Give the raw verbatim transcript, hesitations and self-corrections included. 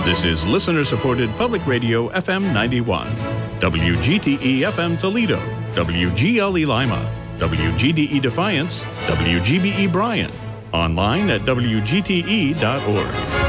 This is listener-supported Public Radio F M ninety-one, W G T E F M Toledo, W G L E Lima, W G D E Defiance, W G B E Bryan, online at W G T E dot org.